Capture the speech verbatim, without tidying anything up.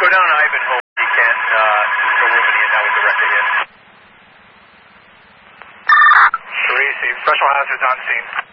Go down Ivanhoe if you can. Uh, there's no room in the end now with the record yet. three, see, special hazards on scene.